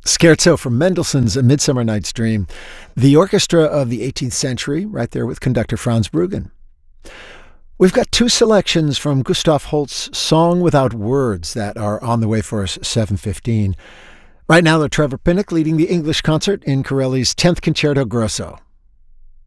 Scherzo from Mendelssohn's A Midsummer Night's Dream, the orchestra of the 18th century, right there with conductor Franz Bruggen. We've got two selections from Gustav Holst's Song Without Words that are on the way for us 7:15. Right now, they're Trevor Pinnock leading the English concert in Corelli's 10th Concerto Grosso.